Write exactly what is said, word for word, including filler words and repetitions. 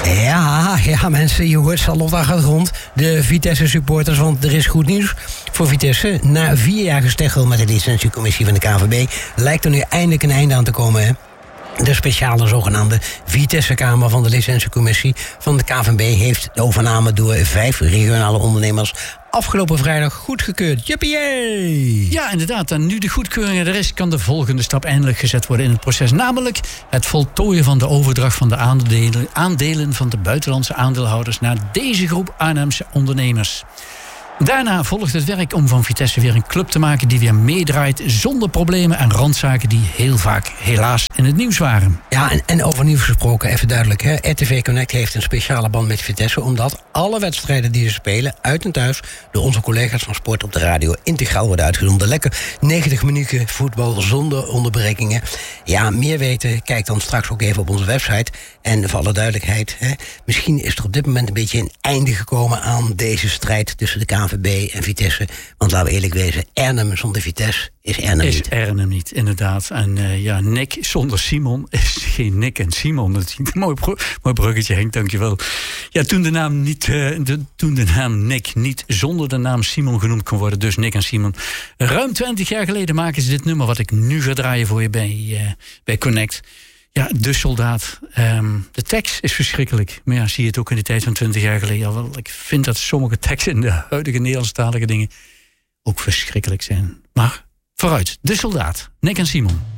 Ja, ja mensen, je hoort ze al op de achtergrond. De Vitesse-supporters, want er is goed nieuws voor Vitesse. Na vier jaar gesteggel met de licentiecommissie van de K N V B... lijkt er nu eindelijk een einde aan te komen, hè? De speciale zogenaamde Vitesse-kamer van de licentiecommissie van de K N V B... heeft de overname door vijf regionale ondernemers afgelopen vrijdag goedgekeurd. Juppie! Ja, inderdaad. En nu de goedkeuring er is, kan de volgende stap eindelijk gezet worden in het proces. Namelijk het voltooien van de overdracht van de aandelen, aandelen van de buitenlandse aandeelhouders naar deze groep Arnhemse ondernemers. Daarna volgt het werk om van Vitesse weer een club te maken die weer meedraait zonder problemen en randzaken die heel vaak helaas in het nieuws waren. Ja, en, en over nieuws gesproken, even duidelijk. Hè? R T V Connect heeft een speciale band met Vitesse... omdat alle wedstrijden die ze spelen, uit en thuis... door onze collega's van Sport op de radio integraal worden uitgezonden. Lekker negentig minuten voetbal zonder onderbrekingen. Ja, meer weten, kijk dan straks ook even op onze website. En voor alle duidelijkheid, hè, misschien is er op dit moment een beetje een einde gekomen... aan deze strijd tussen de K N V B en Vitesse. Want laten we eerlijk wezen, Arnhem zonder Vitesse is Arnhem is niet. Is Arnhem niet, inderdaad. En uh, ja, Nick zonder Simon is geen Nick en Simon. Dat is een mooi, br- mooi bruggetje, Henk, dankjewel. Ja, toen de naam niet, uh, de, toen de naam Nick niet zonder de naam Simon genoemd kon worden, dus Nick en Simon. Ruim twintig jaar geleden maken ze dit nummer wat ik nu ga draaien voor je bij, uh, bij Connect. Ja, De Soldaat. Um, de tekst is verschrikkelijk. Maar ja, zie je het ook in de tijd van twintig jaar geleden al wel. Ik vind dat sommige teksten in de huidige Nederlandstalige dingen ook verschrikkelijk zijn. Maar vooruit, De Soldaat. Nick en Simon.